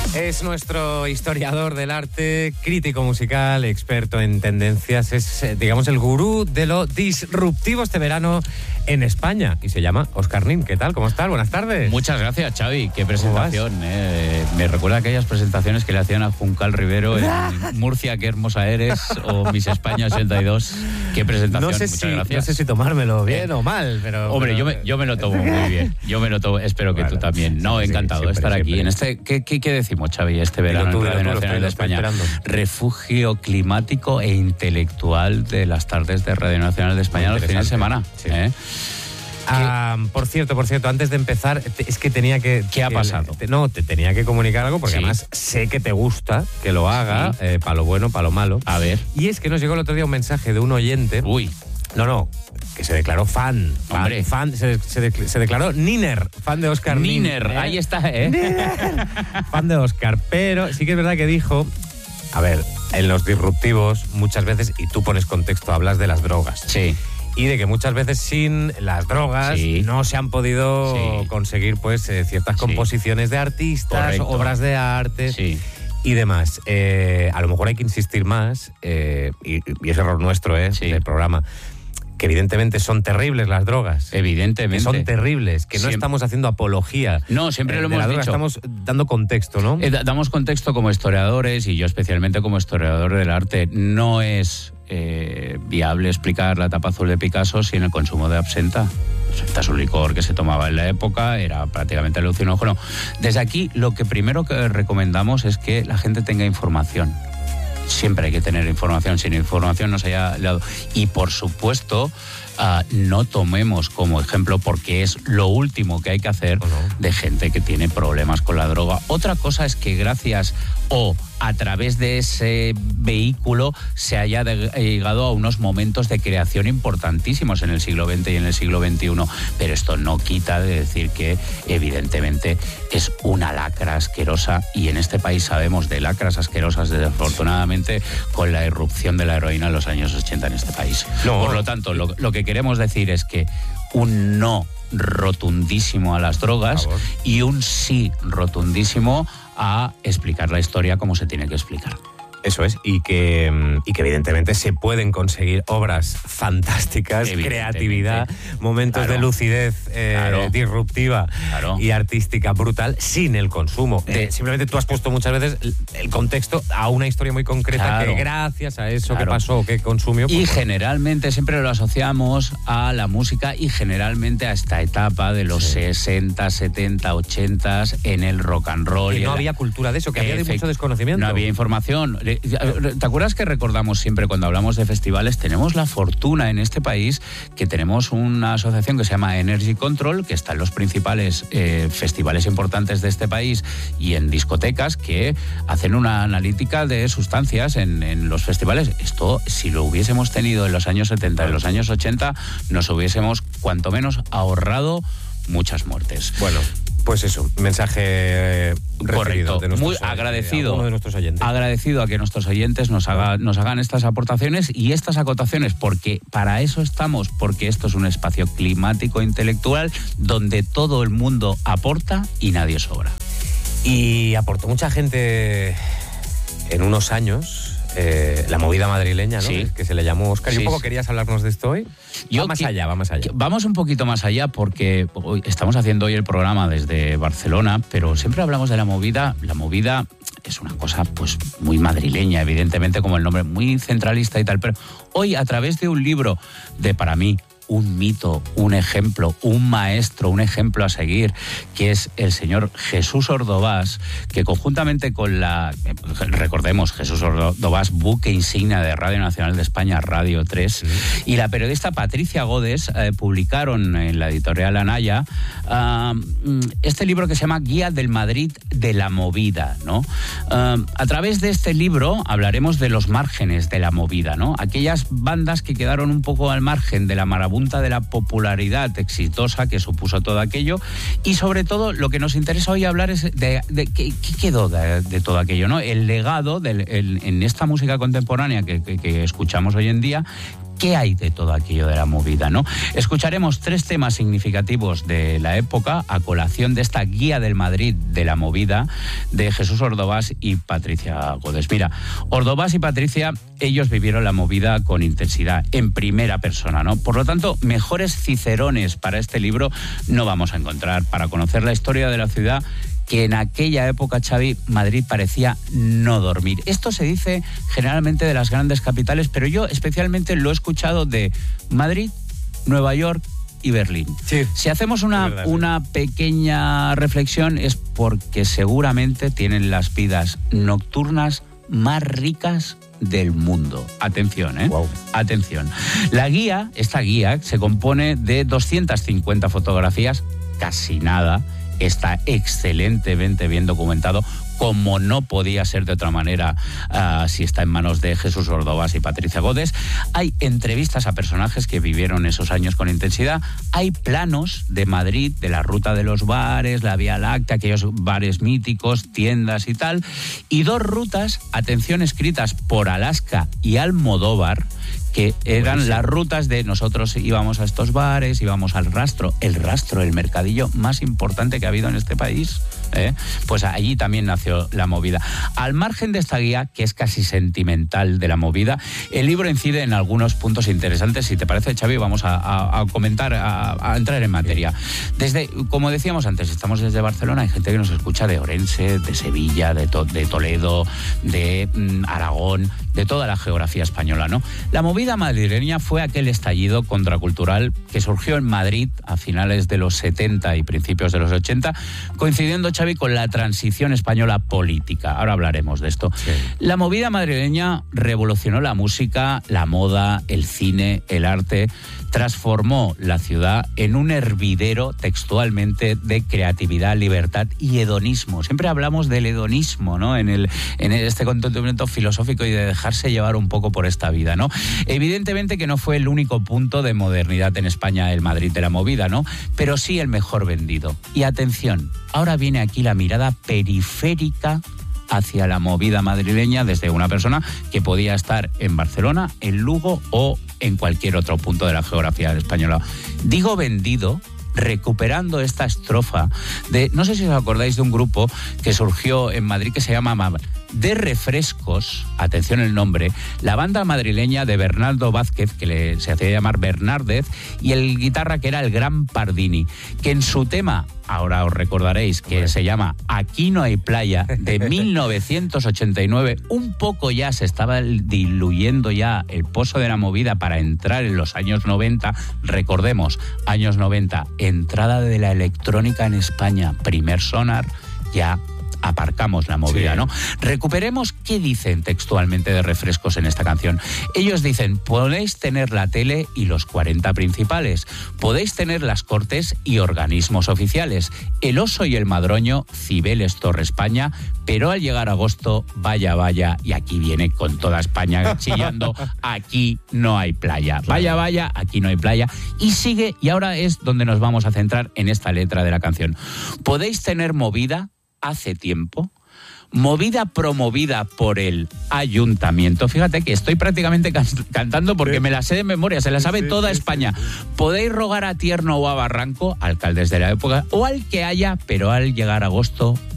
Es nuestro historiador del arte, crítico musical, experto en tendencias. Es, digamos, el gurú de lo disruptivo este verano en España. Y se llama Óscar Nin. ¿Qué tal? ¿Cómo estás? Buenas tardes. Muchas gracias, Xavi. Qué presentación. Me recuerda a aquellas presentaciones que le hacían a Juncal Rivero en Murcia, qué hermosa eres, o Miss España 82. Qué presentación. Muchas gracias. No sé si tomármelo bien o mal, pero... Hombre, yo me lo tomo muy bien. Yo me lo tomo, espero que tú también. No, encantado de estar aquí. En este, ¿qué decimos, Xavi, este verano en Radio Nacional de España? Refugio climático e intelectual de las tardes de Radio Nacional de España los fines de semana. Sí. Por cierto, antes de empezar, es que tenía que... ¿Qué ha pasado? Te tenía que comunicar algo, porque además sé que te gusta que lo haga, para lo bueno, para lo malo. A ver. Y es que nos llegó el otro día un mensaje de un oyente... que se declaró fan. Hombre. Fan, se declaró Niner, fan de Óscar Nin. Niner, ahí está, Niner, fan de Óscar. Pero sí que es verdad que dijo... A ver, en los disruptivos muchas veces, y tú pones contexto, hablas de las drogas. Sí. Y de que muchas veces sin las drogas no se han podido conseguir pues ciertas composiciones de artistas, obras de arte y demás. A lo mejor hay que insistir más, y es error nuestro del programa, que evidentemente son terribles las drogas. Evidentemente. Que son terribles, que no estamos haciendo apología. No, siempre lo hemos dicho. Estamos dando contexto, ¿no? Damos contexto como historiadores, y yo especialmente como historiador del arte. No es viable explicar la tapa azul de Picasso sin el consumo de absenta. Absenta es un licor que se tomaba en la época, era prácticamente alucinógeno. Desde aquí, lo que primero que recomendamos es que la gente tenga información. Siempre hay que tener información. Sin información no se haya dado. Y por supuesto, no tomemos como ejemplo, porque es lo último que hay que hacer, de gente que tiene problemas con la droga. Otra cosa es que gracias o a través de ese vehículo se haya llegado a unos momentos de creación importantísimos en el siglo XX y en el siglo XXI. Pero esto no quita de decir que evidentemente es una lacra asquerosa, y en este país sabemos de lacras asquerosas, desafortunadamente, con la irrupción de la heroína en los años 80 en este país. Por lo tanto, lo que queremos decir es que un no rotundísimo a las drogas y un sí rotundísimo a explicar la historia como se tiene que explicar. Eso es, y que evidentemente se pueden conseguir obras fantásticas, creatividad, momentos de lucidez disruptiva y artística brutal, sin el consumo. Simplemente tú has puesto muchas veces el contexto a una historia muy concreta, que gracias a eso que pasó, que consumió... Y generalmente siempre lo asociamos a la música, y generalmente a esta etapa de los 60, 70, 80 en el rock and roll. Y no había cultura de eso, que había mucho desconocimiento. No había información. ¿Te acuerdas que recordamos siempre cuando hablamos de festivales? Tenemos la fortuna en este país que tenemos una asociación que se llama Energy Control, que está en los principales festivales importantes de este país y en discotecas, que hacen una analítica de sustancias en los festivales. Esto, si lo hubiésemos tenido en los años 70, en los años 80, nos hubiésemos cuanto menos ahorrado muchas muertes. Bueno, pues eso, mensaje correcto, de muy agradecido, uno de nuestros oyentes. Agradecido a que nuestros oyentes nos hagan estas aportaciones y estas acotaciones, porque para eso estamos, porque esto es un espacio climático intelectual donde todo el mundo aporta y nadie sobra. Y aportó mucha gente en unos años. La movida madrileña, ¿no? Que se le llamó Óscar. ¿Y un poco querías hablarnos de esto hoy? Va más allá. Vamos un poquito más allá, porque estamos haciendo hoy el programa desde Barcelona, pero siempre hablamos de la movida. La movida es una cosa pues muy madrileña, evidentemente, como el nombre, muy centralista y tal, pero hoy, a través de un libro de, para mí, un mito, un ejemplo, un maestro, un ejemplo a seguir, que es el señor Jesús Ordovás, que conjuntamente con recordemos, Jesús Ordovás, buque insignia de Radio Nacional de España, Radio 3, y la periodista Patricia Godes publicaron en la editorial Anaya este libro que se llama Guía del Madrid de la Movida, ¿no? A través de este libro hablaremos de los márgenes de la movida, ¿no? Aquellas bandas que quedaron un poco al margen de la marabunta de la popularidad exitosa que supuso todo aquello, y sobre todo lo que nos interesa hoy hablar es de qué quedó de todo aquello, ¿no? El legado en esta música contemporánea que escuchamos hoy en día, ¿Qué hay de todo aquello de la movida, no? Escucharemos 3 temas significativos de la época a colación de esta guía del Madrid de la movida de Jesús Ordovás y Patricia Godes. Mira, Ordovás y Patricia, ellos vivieron la movida con intensidad, en primera persona, ¿no? Por lo tanto, mejores cicerones para este libro no vamos a encontrar para conocer la historia de la ciudad que en aquella época, Xavi, Madrid parecía no dormir. Esto se dice generalmente de las grandes capitales, pero yo especialmente lo he escuchado de Madrid, Nueva York y Berlín. Sí, si hacemos una pequeña reflexión es porque seguramente tienen las vidas nocturnas más ricas del mundo. Atención, Wow. Atención. Esta guía se compone de 250 fotografías, casi nada. Está excelentemente bien documentado, como no podía ser de otra manera si está en manos de Jesús Ordovás y Patricia Godes. Hay entrevistas a personajes que vivieron esos años con intensidad. Hay planos de Madrid, de la ruta de los bares, la Vía Láctea, aquellos bares míticos, tiendas y tal. Y 2 rutas, atención, escritas por Alaska y Almodóvar, que eran las rutas de nosotros íbamos a estos bares, íbamos al Rastro, el mercadillo más importante que ha habido en este país. Pues allí también nació la movida. Al margen de esta guía, que es casi sentimental de la movida, el libro incide en algunos puntos interesantes. Si te parece, Xavi, vamos a comentar, a entrar en materia. Como decíamos antes, estamos desde Barcelona, hay gente que nos escucha de Orense, de Sevilla, de Toledo, de Aragón, de toda la geografía española, ¿no? La movida madrileña fue aquel estallido contracultural que surgió en Madrid a finales de los 70 y principios de los 80, coincidiendo, Xavi, con la transición española política. Ahora hablaremos de esto. Sí. La movida madrileña revolucionó la música, la moda, el cine, el arte, transformó la ciudad en un hervidero textualmente de creatividad, libertad y hedonismo. Siempre hablamos del hedonismo, ¿no? En este contentamiento filosófico y de dejarse llevar un poco por esta vida, ¿no? Evidentemente que no fue el único punto de modernidad en España el Madrid de la movida, ¿no? Pero sí el mejor vendido. Y atención, ahora viene aquí la mirada periférica hacia la movida madrileña desde una persona que podía estar en Barcelona, en Lugo o en cualquier otro punto de la geografía española. Digo vendido recuperando esta estrofa de, no sé si os acordáis de un grupo que surgió en Madrid que se llama De Refrescos, atención el nombre, la banda madrileña de Bernardo Vázquez, que se hacía llamar Bernárdez, y el guitarra que era el Gran Pardini, que en su tema, ahora os recordaréis, que se llama Aquí no hay playa, de 1989, un poco ya se estaba diluyendo ya el pozo de la movida para entrar en los años 90, recordemos, años 90, entrada de la electrónica en España, primer sonar, ya aparcamos la movida, sí, ¿no? Recuperemos qué dicen textualmente de Refrescos en esta canción. Ellos dicen, podéis tener la tele y los 40 principales, podéis tener las cortes y organismos oficiales, el Oso y el Madroño, Cibeles, Torre España, pero al llegar agosto, vaya, y aquí viene con toda España chillando, aquí no hay playa. Vaya, aquí no hay playa. Y sigue, y ahora es donde nos vamos a centrar en esta letra de la canción. Podéis tener movida hace tiempo, movida promovida por el ayuntamiento. Fíjate que estoy prácticamente cantando porque me la sé de memoria, se la sabe toda España. Podéis rogar a Tierno o a Barranco, alcaldes de la época, o al que haya, pero al llegar agosto,